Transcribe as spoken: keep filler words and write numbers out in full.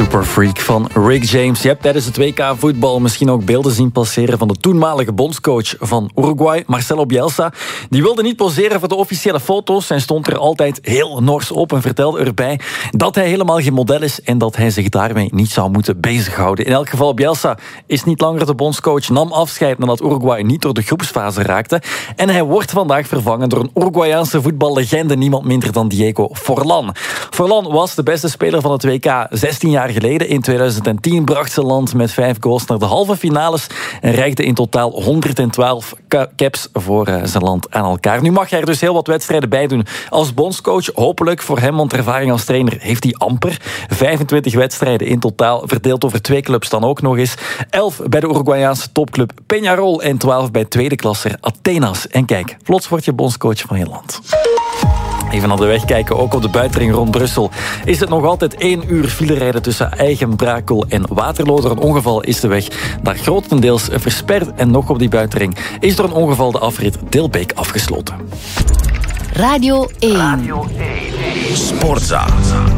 Superfreak van Rick James. Je hebt tijdens het W K voetbal misschien ook beelden zien passeren van de toenmalige bondscoach van Uruguay, Marcelo Bielsa. Die wilde niet poseren voor de officiële foto's en stond er altijd heel nors op en vertelde erbij dat hij helemaal geen model is en dat hij zich daarmee niet zou moeten bezighouden. In elk geval, Bielsa is niet langer de bondscoach, nam afscheid nadat Uruguay niet door de groepsfase raakte en hij wordt vandaag vervangen door een Uruguayaanse voetballegende, niemand minder dan Diego Forlán. Forlán was de beste speler van het W K zestien jaar geleden. In tweeduizend tien bracht zijn land met vijf goals naar de halve finales en reikte in totaal honderdtwaalf caps voor zijn land aan elkaar. Nu mag hij er dus heel wat wedstrijden bij doen als bondscoach. Hopelijk voor hem, want ervaring als trainer heeft hij amper. vijfentwintig wedstrijden in totaal, verdeeld over twee clubs dan ook nog eens. elf bij de Uruguayaanse topclub Peñarol en twaalf bij tweede klasser Atenas. En kijk, plots word je bondscoach van je land. Even naar de weg kijken, ook op de buitenring rond Brussel is het nog altijd één uur filerijden tussen Eigen, Brakel en Waterloo. Door een ongeval is de weg daar grotendeels versperd en nog op die buitenring is door een ongeval de afrit Dilbeek afgesloten. Radio één. Radio één. Sportza.